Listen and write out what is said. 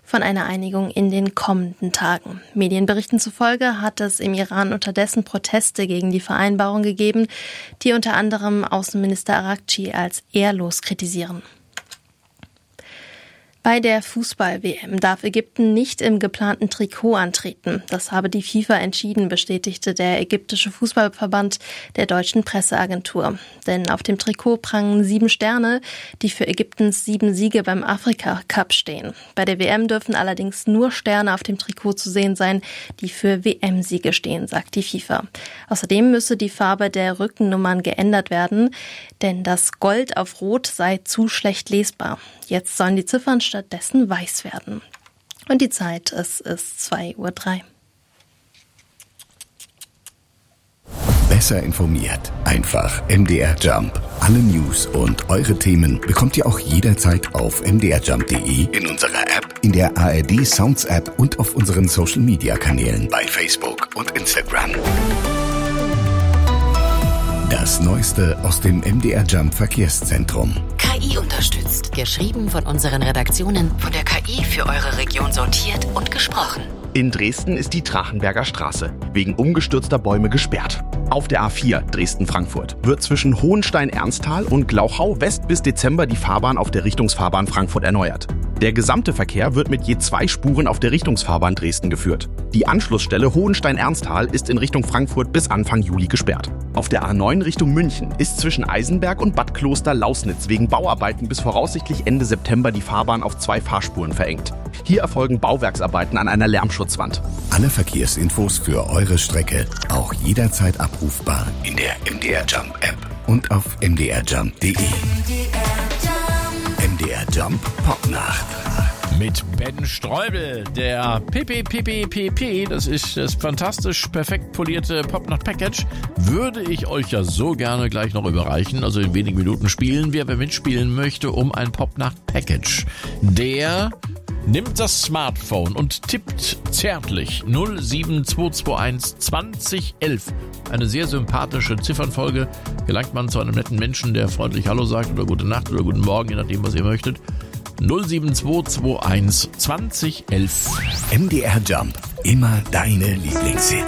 von einer Einigung in den kommenden Tagen. Medienberichten zufolge hat es im Iran unterdessen Proteste gegen die Vereinbarung gegeben, die unter anderem Außenminister Araghchi als ehrlos kritisieren. Bei der Fußball-WM darf Ägypten nicht im geplanten Trikot antreten. Das habe die FIFA entschieden, bestätigte der ägyptische Fußballverband der deutschen Presseagentur. Denn auf dem Trikot prangen 7 Sterne, die für Ägyptens 7 Siege beim Afrika-Cup stehen. Bei der WM dürfen allerdings nur Sterne auf dem Trikot zu sehen sein, die für WM-Siege stehen, sagt die FIFA. Außerdem müsse die Farbe der Rückennummern geändert werden, denn das Gold auf Rot sei zu schlecht lesbar. Jetzt sollen die Ziffern stattdessen weiß werden. Und die Zeit, es ist 2:03 Uhr. Besser informiert. Einfach MDR Jump. Alle News und eure Themen bekommt ihr auch jederzeit auf mdrjump.de, in unserer App, in der ARD Sounds App und auf unseren Social Media Kanälen bei Facebook und Instagram. Das Neueste aus dem MDR Jump Verkehrszentrum. KI unterstützt. Geschrieben von unseren Redaktionen, von der KI für eure Region sortiert und gesprochen. In Dresden ist die Drachenberger Straße wegen umgestürzter Bäume gesperrt. Auf der A4 Dresden-Frankfurt wird zwischen Hohenstein-Ernsthal und Glauchau West bis Dezember die Fahrbahn auf der Richtungsfahrbahn Frankfurt erneuert. Der gesamte Verkehr wird mit je 2 Spuren auf der Richtungsfahrbahn Dresden geführt. Die Anschlussstelle Hohenstein-Ernsthal ist in Richtung Frankfurt bis Anfang Juli gesperrt. Auf der A9 Richtung München ist zwischen Eisenberg und Bad Kloster-Lausnitz wegen Bauarbeiten bis voraussichtlich Ende September die Fahrbahn auf 2 Fahrspuren verengt. Hier erfolgen Bauwerksarbeiten an einer Lärmschutzwand. Alle Verkehrsinfos für eure Strecke auch jederzeit abrufbar in der MDR Jump App und auf mdrjump.de. MDR Jump Popnacht. Mit Ben Streubel, der PPPPP, das ist das fantastisch perfekt polierte Popnacht-Package, würde ich euch ja so gerne gleich noch überreichen. Also in wenigen Minuten spielen wir, wer mitspielen möchte, um ein Popnacht-Package. Der nimmt das Smartphone und tippt zärtlich 07221 2011. Eine sehr sympathische Ziffernfolge. Gelangt man zu einem netten Menschen, der freundlich Hallo sagt oder gute Nacht oder guten Morgen, je nachdem, was ihr möchtet. 07221 2011. MDR Jump. Immer deine Lieblingshits.